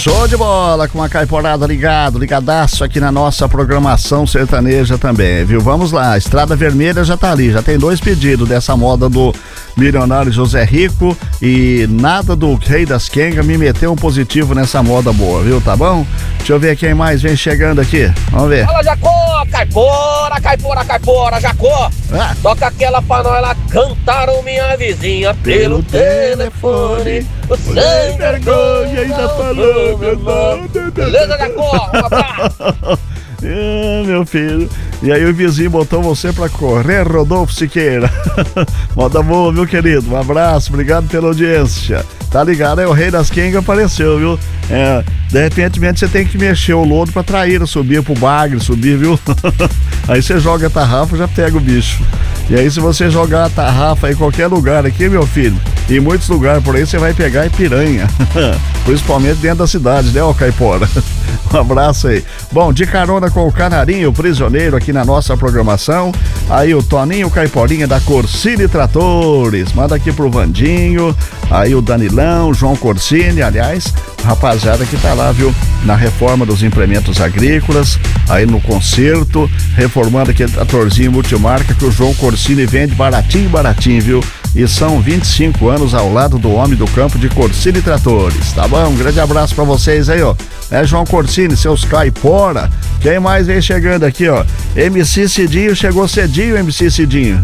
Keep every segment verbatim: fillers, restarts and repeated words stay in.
Show de bola, com a Caiporada ligado, ligadaço aqui na nossa programação sertaneja também, viu? Vamos lá, Estrada Vermelha já tá ali, já tem dois pedidos dessa moda do milionário José Rico e nada do Rei das Quengas me meteu um positivo nessa moda boa, viu? Tá bom? Deixa eu ver quem mais vem chegando aqui, vamos ver. Fala, Jacó, Caipora, Caipora, Caipora, Jacó. Ah. Toca aquela pra nós lá, cantaram minha vizinha pelo, pelo telefone. O sem vergonha ainda falou meu nome. Beleza, Jacó? Um abraço. É, meu filho. E aí o vizinho botou você pra correr, Rodolfo Siqueira. Moda boa, viu, querido? Um abraço, obrigado pela audiência. Tá ligado? É o Rei das Quengas apareceu, viu? É, de repente você tem que mexer o lodo pra traíra, subir pro bagre, subir, viu? Aí você joga a tarrafa, já pega o bicho. E aí se você jogar a tarrafa em qualquer lugar aqui, meu filho, em muitos lugares por aí você vai pegar piranha. Principalmente dentro da cidade, né, ó, Caipora? Um abraço aí. Bom, de carona com o Canarinho Prisioneiro aqui na nossa programação. Aí o Toninho Caiporinha da Corsini Tratores. Manda aqui pro Vandinho. Aí o Danilão, João Corsini, aliás, rapaziada que tá lá, viu? Na reforma dos implementos agrícolas, aí no concerto, reformando aquele tratorzinho multimarca que o João Corsini vende baratinho, baratinho, viu? E são vinte e cinco anos ao lado do homem do campo de Corsini Tratores, tá bom? Um grande abraço pra vocês aí, ó. É João Corsini, seus caipora. Quem mais vem chegando aqui, ó? M C Cidinho, chegou cedinho, M C Cidinho.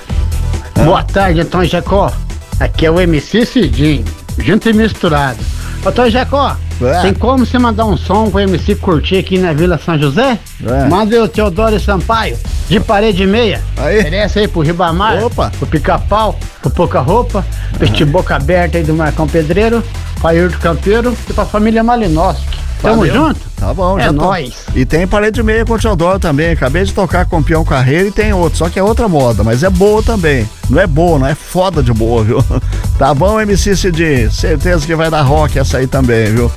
Boa tarde, Antônio Jacó. Aqui é o M C Cidinho, junto e misturado. Antônio Jacó, é. Tem como você mandar um som pro M C curtir aqui na Vila São José? É. Manda o Teodoro Sampaio, de parede e meia. Aí. Oferece aí pro Ribamar, Opa. pro Pica-Pau, pro Pouca Roupa, ah. pro Este Boca Aberta aí do Marcão Pedreiro, pra Ayrton Campeiro e pra família Malinowski. Tamo Valeu. junto? Tá bom, é já nóis. Tô... E tem parede e meia com o Teodoro também. Acabei de tocar com o Peão Carreiro e tem outro, só que é outra moda, mas é boa também. Não é boa, não é foda de boa, viu? Tá bom, M C Cidinho? Certeza que vai dar rock essa aí também, viu?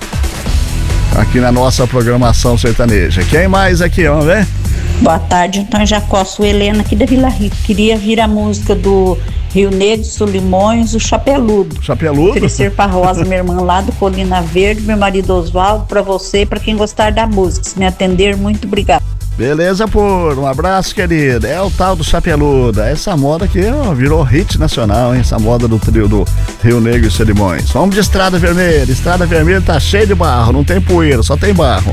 Aqui na nossa programação sertaneja. Quem mais aqui, vamos ver? Boa tarde, Antônio Jacó, sou Helena aqui da Vila Rica. Queria vir a música do Rio Negro, Solimões, o Chapeludo. Chapeludo? Oferecer pra Rosa, minha irmã lá do Colina Verde, meu marido Oswaldo, pra você e pra quem gostar da música. Se me atender, muito obrigado. Beleza, por um abraço, querida. É o tal do Chapeludo. Essa moda aqui ó, virou hit nacional, hein? Essa moda do trio do Rio Negro e Solimões. Vamos de Estrada Vermelha. Estrada Vermelha tá cheia de barro, não tem poeira, só tem barro.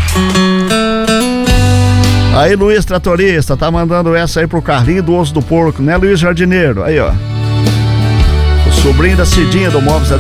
Aí, Luiz Tratorista, tá mandando essa aí pro Carlinho do Osso do Porco, né, Luiz Jardineiro? Aí, ó. O sobrinho da Cidinha do Móveis